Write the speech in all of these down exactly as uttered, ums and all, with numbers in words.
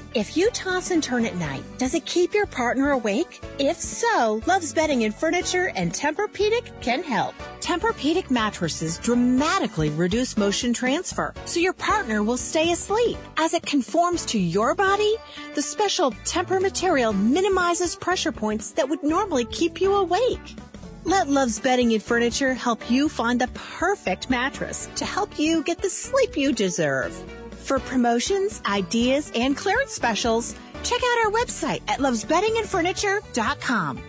If you toss and turn at night, does it keep your partner awake? If so, Love's Bedding and Furniture and Tempur-Pedic can help. Tempur-Pedic mattresses dramatically reduce motion transfer, so your partner will stay asleep. As it conforms to your body, the special Tempur material minimizes pressure points that would normally keep you awake. Let Love's Bedding and Furniture help you find the perfect mattress to help you get the sleep you deserve. For promotions, ideas, and clearance specials, check out our website at loves bedding and furniture dot com.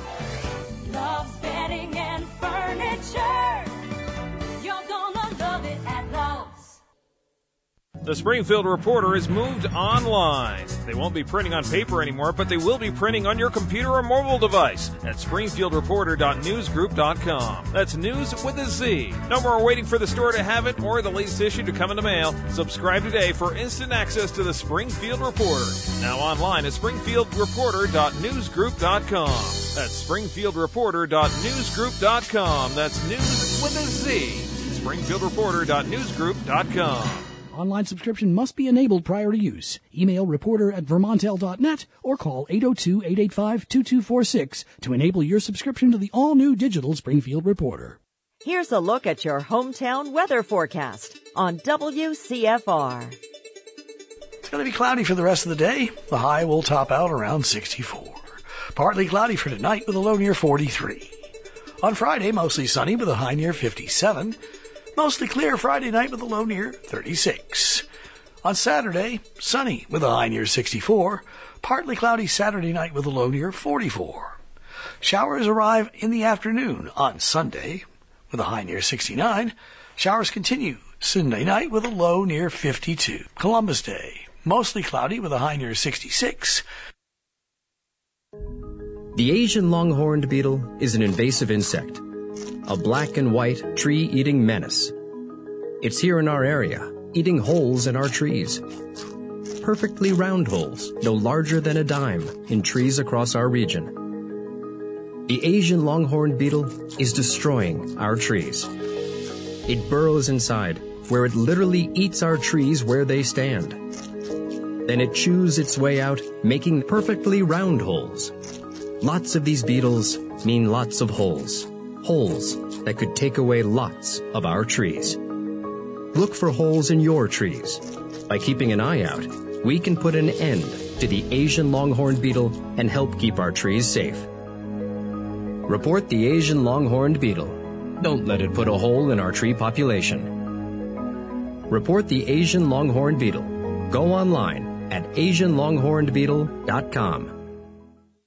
Love's Bedding and Furniture. You're gonna love it at Love's. The Springfield Reporter is moved online. They won't be printing on paper anymore, but they will be printing on your computer or mobile device at springfield reporter dot newsgroup dot com. That's news with a Z. No more waiting for the store to have it or the latest issue to come in the mail. Subscribe today for instant access to the Springfield Reporter. Now online at springfield reporter dot newsgroup dot com. That's springfield reporter dot newsgroup dot com. That's news with a Z. springfield reporter dot newsgroup dot com. Online subscription must be enabled prior to use. Email reporter at vermontel dot net or call eight oh two, eight eight five, two two four six to enable your subscription to the all-new digital Springfield Reporter. Here's a look at your hometown weather forecast on W C F R. It's going to be cloudy for the rest of the day. The high will top out around sixty-four. Partly cloudy for tonight with a low near forty-three. On Friday, mostly sunny with a high near fifty-seven. Mostly clear Friday night with a low near thirty-six. On Saturday, sunny with a high near sixty-four. Partly cloudy Saturday night with a low near forty-four. Showers arrive in the afternoon on Sunday with a high near sixty-nine. Showers continue Sunday night with a low near fifty-two. Columbus Day, mostly cloudy with a high near sixty-six. The Asian longhorned beetle is an invasive insect, a black and white tree-eating menace. It's here in our area, eating holes in our trees. Perfectly round holes, no larger than a dime, in trees across our region. The Asian longhorned beetle is destroying our trees. It burrows inside, where it literally eats our trees where they stand. Then it chews its way out, making perfectly round holes. Lots of these beetles mean lots of holes. Holes that could take away lots of our trees. Look for holes in your trees. By keeping an eye out, we can put an end to the Asian longhorned beetle and help keep our trees safe. Report the Asian longhorned beetle. Don't let it put a hole in our tree population. Report the Asian longhorned beetle. Go online at asian longhorned beetle dot com.